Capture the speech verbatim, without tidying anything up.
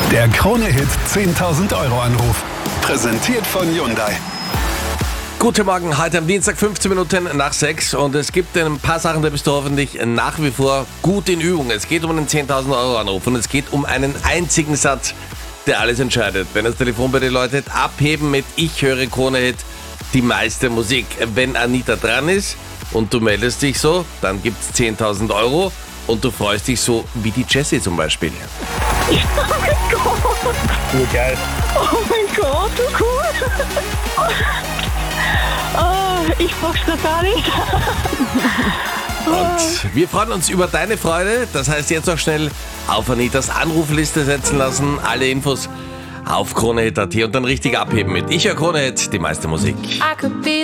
Der Krone-Hit zehntausend Euro Anruf. Präsentiert von Hyundai. Guten Morgen, heute am Dienstag, fünfzehn Minuten nach sechs, und es gibt ein paar Sachen, da bist du hoffentlich nach wie vor gut in Übung. Es geht um einen zehntausend Euro Anruf und es geht um einen einzigen Satz, der alles entscheidet. Wenn das Telefon bei dir läutet, abheben mit Ich höre Krone-Hit, die meiste Musik. Wenn Anita dran ist und du meldest dich so, dann gibt's zehntausend Euro und du freust dich so wie die Jessie zum Beispiel. Oh mein Gott! Urgeil. Oh mein Gott, so cool! Oh, ich pack's noch gar nicht. Und wir freuen uns über deine Freude. Das heißt, jetzt auch schnell auf Anitas Anrufliste setzen lassen. Alle Infos auf Krone Hit punkt at und dann richtig abheben mit Ich höre Krone Hit, die meiste Musik. I could be